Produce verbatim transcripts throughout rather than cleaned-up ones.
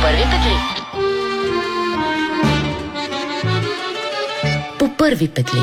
първи петли. По първи петли.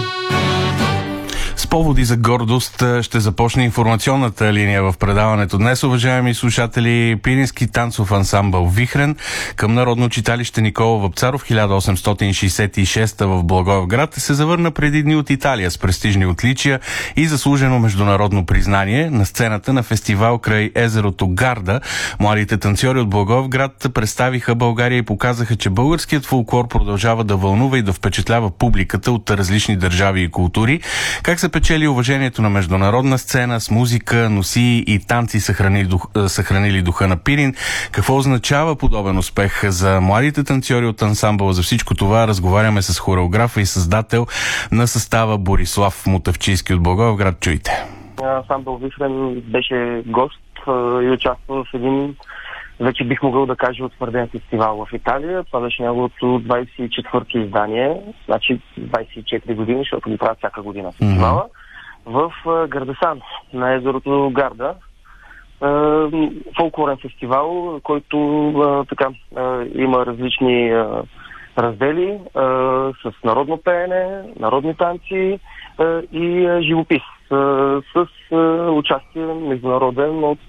С поводи за гордост ще започне информационната линия в предаването днес. Уважаеми слушатели, Пирински танцов ансамбъл Вихрен към Народно читалище Никола Вапцаров хиляда осемстотин шейсет и шеста в Благоевград се завърна преди дни от Италия с престижни отличия и заслужено международно признание. На сцената на фестивал край езерото Гарда младите танцори от Благоевград представиха България и показаха, че българският фолклор продължава да вълнува и да впечатлява публиката от различни държави и култури. Как се печели уважението на международна сцена с музика, носи и танци съхранили, дух, съхранили духа на Пирин? Какво означава подобен успех за младите танцори от ансамбъла? За всичко това разговаряме с хореографа и създател на състава Борислав Мутавчийски от Благоевград. Чуйте. Ансамбъл Вихрен беше гост и участва в един, вече бих могъл да кажа, утвърден фестивал в Италия. Това беше неговото двадесет и четвърто издание, значи двадесет и четири години, защото ги правят всяка година фестивала, mm-hmm. в Гардесан, на езерото Гарда. Фолклорен фестивал, който така има различни раздели с народно пеене, народни танци и живопис с участие международен от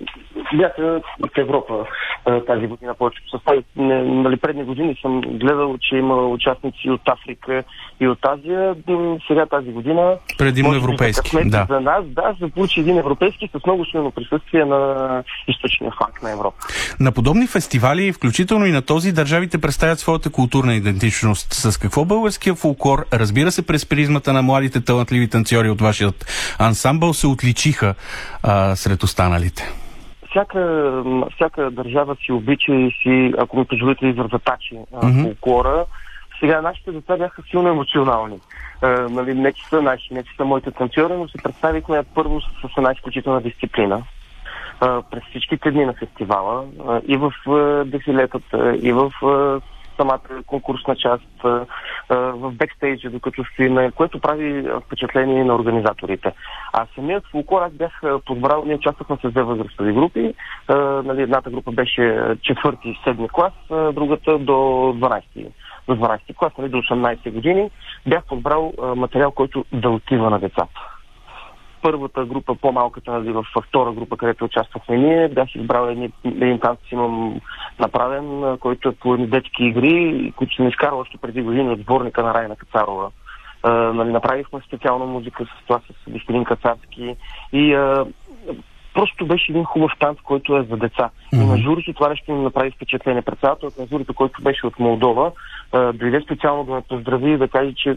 бяха от Европа тази година повечето състави. Нали, предни години съм гледал, че има участници от Африка и от Азия. Сега тази година... Предимно европейски, да. За нас, да, се получи един европейски с много силно присъствие на източния фланг на Европа. На подобни фестивали, включително и на този, държавите представят своята културна идентичност. С какво българския фолклор, разбира се през призмата на младите талантливи танцори от вашия ансамбъл, се отличиха а, сред останалите? Всяка, всяка държава си обича и си, ако ми позволите израза, тачи mm-hmm. фолклора. Сега нашите деца бяха силно емоционални. А, нали, не че са наши, не че са моите танцори, но се представихме първо с една изключителна дисциплина. А, през всичките дни на фестивала, а, и в а, дефилетата, и в а, самата конкурсна част, а, а, в бекстейджа, докато стоим, което прави впечатление на организаторите. А самият фолклор аз бях подбрал, ние участвахме с две възрастови групи. А, нали, едната група беше четвърти и седми клас, а, другата до дванадесети, до дванадесети клас, нали, до осемнадесет години. Бях подбрал а, материал, който да отива на децата. Първата група, по-малката, нали, във втора група, където участвахме ние, бях избрал един, един танц, имам направен, който е по едни детски игри, които съм изкарал още преди години от сборника на Райна Кацарова. А, нали, направихме специална музика с това, с господин Кацарски и а, просто беше един хубав танц, който е за деца. Mm-hmm. И на журито това нещо ми направи впечатление. Председателът на журито, който беше от Молдова, а, дойде специално да ме поздрави и да каже, че,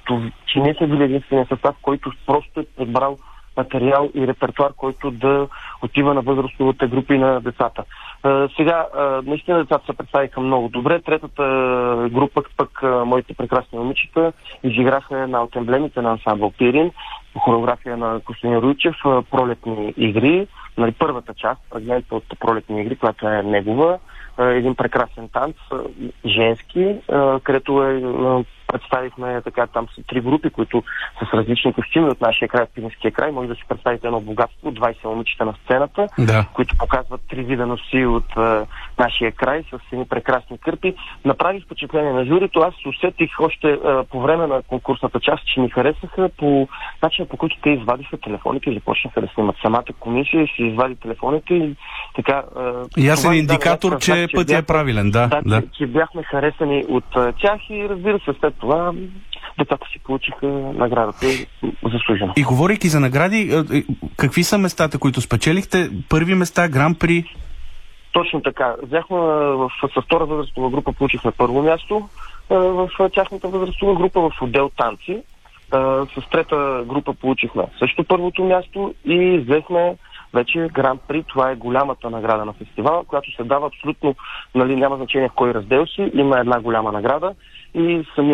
че не са били единствения състав, който просто е подбрал материал и репертуар, който да отива на възрастовите групи на децата. А, сега, а, наистина децата се представиха много добре. Третата група, пък а, моите прекрасни момичета, изиграха една от емблемите на ансамбъл Пирин, хореография на Костадин Руйчев, пролетни игри, нали, първата част, фрагмент от пролетни игри, която е негова, един прекрасен танц, женски, където е, представихме така, там са три групи, които са с различни костюми от нашия край, от Пиринския край. Може да си представите едно богатство, двадесет момичета на сцената, да, които показват три вида носи от а, нашия край с едни прекрасни кърпи. Направи впечатление на журито. Аз усетих още а, по време на конкурсната част, че ни харесаха по начина, по който те извадиха телефоните и започнаха да снимат. Самата комисия си извади телефоните и така... Ясен индикатор, че че пътя е правилен, да. Да, да. Че, че бяхме харесани от тях и разбира се, след това децата си получиха наградата заслужено. И говорейки за награди, какви са местата, които спечелихте? Първи места, гран-при? Точно така. Взехме в, с втора възрастова група, получихме първо място в тяхната възрастова група в отдел танци. С трета група получихме също първото място и взехме вече гран-при. Това е голямата награда на фестивала, която се дава абсолютно, нали, няма значение в кой раздел си, има една голяма награда и самия